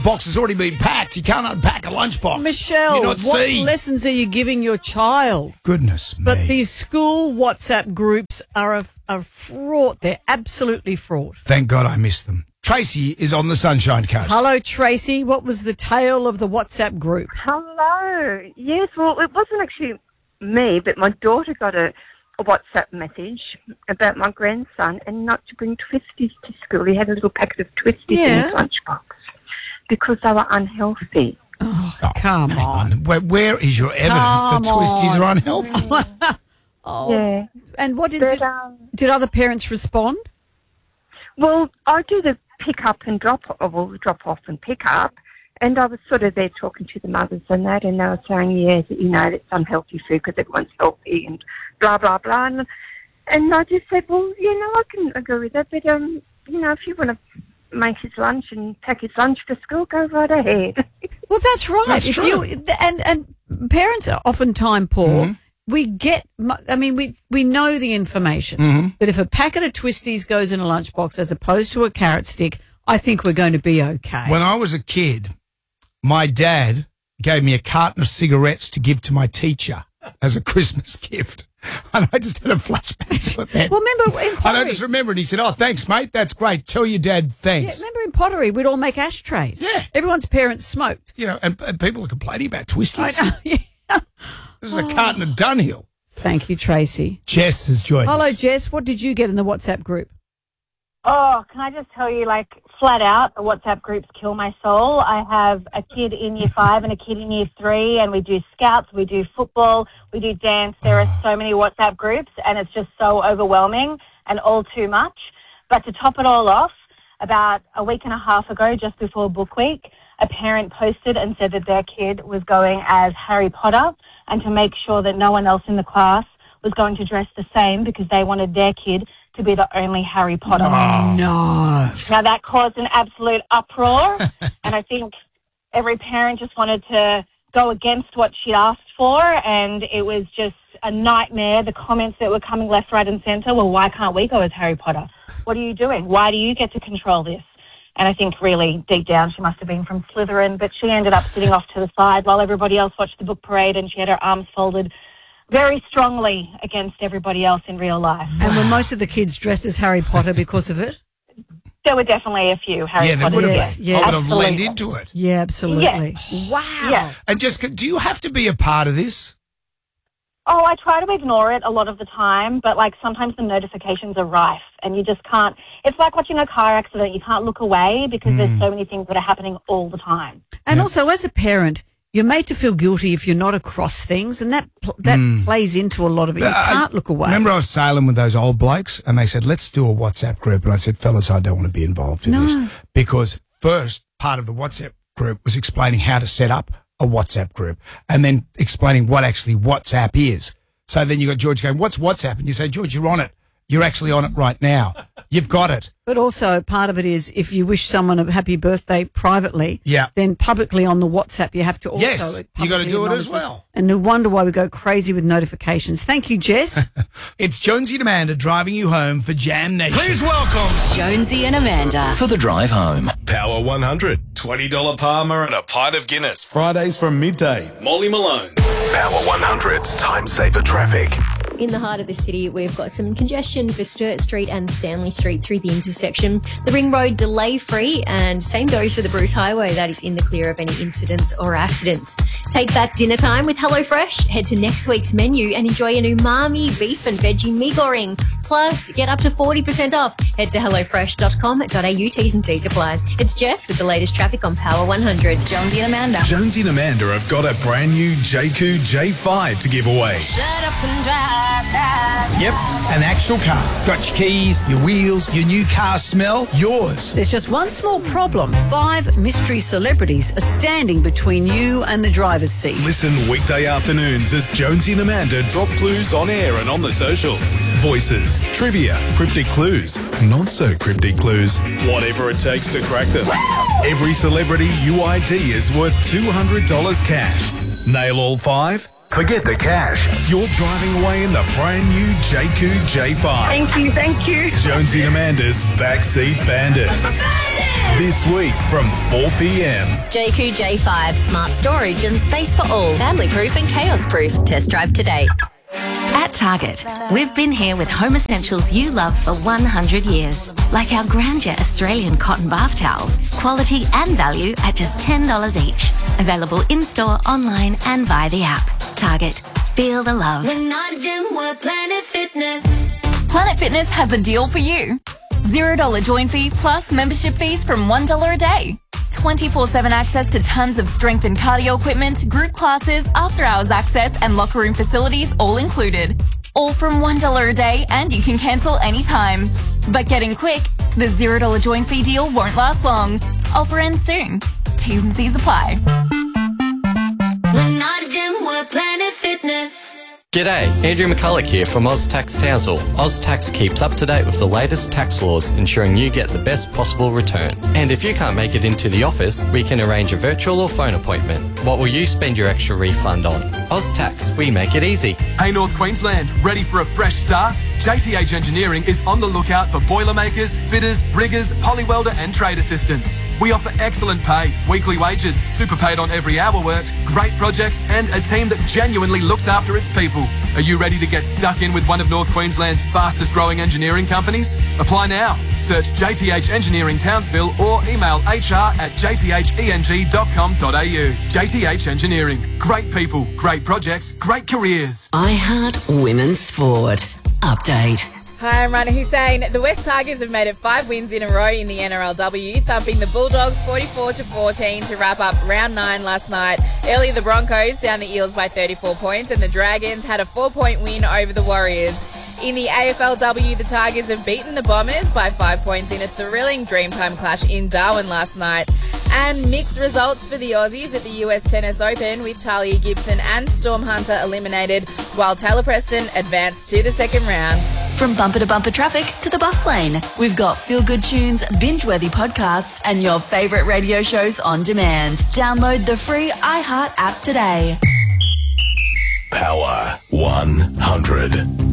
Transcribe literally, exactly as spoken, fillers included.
box has already been packed. You can't unpack a lunchbox. Michelle, You're not what seeing. lessons are you giving your child? Goodness me. But these school WhatsApp groups are a, a fraught. They're absolutely fraught. Thank God I missed them. Tracy is on the Sunshine Coast. Hello, Tracy. What was the tale of the WhatsApp group? Hello. Yes, well, it wasn't actually me, but my daughter got a, a WhatsApp message about my grandson and not to bring Twisties to school. He had a little packet of Twisties Yeah. in his lunchbox because they were unhealthy. Oh, Oh, come hang on. Where, where is your evidence Come that twisties on. are unhealthy? Oh. Yeah. And what did, But, did, um, did other parents respond? well, I do the pick up and drop, or well, drop off and pick up, and I was sort of there talking to the mothers and that, and they were saying, yes, you know, it's unhealthy food because everyone's healthy and blah, blah, blah. And, and I just said, well, you know, I can agree with that, but, um, you know, if you want to make his lunch and pack his lunch for school, go right ahead. Well, that's right. That's if true. You, and, and parents are oftentimes, Paul, Mm-hmm. we get, mu- I mean, we we know the information. Mm-hmm. But if a packet of Twisties goes in a lunchbox as opposed to a carrot stick, I think we're going to be okay. When I was a kid, my dad gave me a carton of cigarettes to give to my teacher as a Christmas gift. And I just had a flashback to it then. well, remember in And I pottery, just remembered, and he said, oh, thanks, mate. That's great. Tell your dad yeah, thanks. remember in pottery, we'd all make ashtrays. Yeah. Everyone's parents smoked. You know, and, and people are complaining about I twisties. know. Yeah. This is a carton of Dunhill. Thank you, Tracy. Jess has joined Hello, us. Jess. What did you get in the WhatsApp group? Oh, can I just tell you, like, flat out, the WhatsApp groups kill my soul. I have a kid in year five and a kid in year three, and we do scouts, we do football, we do dance. There are so many WhatsApp groups, and it's just so overwhelming and all too much. But to top it all off, about a week and a half ago, just before Book Week, a parent posted and said that their kid was going as Harry Potter, and to make sure that no one else in the class was going to dress the same because they wanted their kid to be the only Harry Potter. Oh. No. Now, that caused an absolute uproar, and I think every parent just wanted to go against what she'd asked for, and it was just a nightmare. The comments that were coming left, right, and centre, well, why can't we go as Harry Potter? What are you doing? Why do you get to control this? And I think really deep down she must have been from Slytherin, but she ended up sitting off to the side while everybody else watched the book parade, and she had her arms folded very strongly against everybody else in real life. And were most of the kids dressed as Harry Potter because of it? There were definitely a few Harry Yeah, they Potter. would have Yes, been. yes. I would have Absolutely. lent into it. Yeah, absolutely. Wow. Yeah. And Jessica, do you have to be a part of this? Oh, I try to ignore it a lot of the time, but like sometimes the notifications are rife and you just can't. It's like watching a car accident. You can't look away because there's so many things that are happening all the time. And also, as a parent, you're made to feel guilty if you're not across things, and that pl- that plays into a lot of it. You Uh, I- can't look away. Remember I was sailing with those old blokes and they said, let's do a WhatsApp group. And I said, fellas, I don't want to be involved in No. this. Because first part of the WhatsApp group was explaining how to set up a WhatsApp group and then explaining what actually WhatsApp is. So then you got George going, what's WhatsApp? And you say, George, you're on it. You're actually on it right now. You've got it. But also, part of it is if you wish someone a happy birthday privately, Yeah. then publicly on the WhatsApp you have to also Yes, you gotta publicly do it as acknowledge well. And no wonder why we go crazy with notifications. Thank you, Jess. It's Jonesy and Amanda driving you home for Jam Nation. Please welcome Jonesy and Amanda. For the drive home. Power one hundred. twenty dollars Palmer and a pint of Guinness. Fridays from midday. Molly Malone. Power one hundred's Time Saver Traffic. In the heart of the city, we've got some congestion for Sturt Street and Stanley Street through the intersection. The Ring Road delay-free, and same goes for the Bruce Highway. That is in the clear of any incidents or accidents. Take back dinner time with HelloFresh. Head to next week's menu and enjoy an umami beef and veggie mee goreng. Plus, get up to forty percent off. Head to hello fresh dot com dot a u. T's and C's apply. It's Jess with the latest traffic on Power one hundred. Jonesy and Amanda. Jonesy and Amanda have got a brand new J Q J five to give away. Shut up and drive, drive. Yep, an actual car. Got your keys, your wheels, your new car smell, yours. There's just one small problem. Five mystery celebrities are standing between you and the driver's seat. Listen weekday afternoons as Jonesy and Amanda drop clues on air and on the socials. Voices, trivia, cryptic clues, not so cryptic clues, whatever it takes to crack them. Every celebrity U I D is worth two hundred dollars cash. Nail all five? Forget the cash. You're driving away in the brand new J Q J five. Thank you, thank you. Jonesy and Amanda's Backseat Bandit. This week from four p.m. J Q J five Smart Storage and Space for All. Family proof and chaos proof. Test drive today. At Target, we've been here with home essentials you love for one hundred years. Like our Grandeur Australian cotton bath towels. Quality and value at just ten dollars each. Available in-store, online and via the app. Target. Feel the love. We're not a gym, we're Planet Fitness. Planet Fitness has a deal for you. zero dollars join fee plus membership fees from one dollar a day. twenty-four seven access to tons of strength and cardio equipment, group classes, after-hours access and locker room facilities all included. All from one dollar a day and you can cancel anytime. But get in quick, the zero dollars join fee deal won't last long. Offer ends soon. T's and C's apply. We're not a gym, we're Planet Fitness. G'day, Andrew McCulloch here from OzTax Townsville. OzTax keeps up to date with the latest tax laws, ensuring you get the best possible return. And if you can't make it into the office, we can arrange a virtual or phone appointment. What will you spend your extra refund on? OzTax, we make it easy. Hey North Queensland, ready for a fresh start? J T H Engineering is on the lookout for boilermakers, fitters, riggers, polywelder and trade assistants. We offer excellent pay, weekly wages, super paid on every hour worked, great projects and a team that genuinely looks after its people. Are you ready to get stuck in with one of North Queensland's fastest growing engineering companies? Apply now. Search J T H Engineering Townsville or email h r at j t h e n g dot com dot a u. J T H Engineering. Great people, great projects, great careers. I Heart Women's Sport. Update. Hi, I'm Rana Hussein. The West Tigers have made it five wins in a row in the N R L W, thumping the Bulldogs forty-four to fourteen to wrap up round nine last night. Earlier, the Broncos down the Eels by thirty-four points, and the Dragons had a four-point win over the Warriors. In the A F L W, the Tigers have beaten the Bombers by five points in a thrilling Dreamtime clash in Darwin last night. And mixed results for the Aussies at the U S Tennis Open, with Talia Gibson and Storm Hunter eliminated, while Taylor Preston advanced to the second round. From bumper to bumper traffic to the bus lane, we've got feel-good tunes, binge-worthy podcasts, and your favourite radio shows on demand. Download the free iHeart app today. Power one hundred.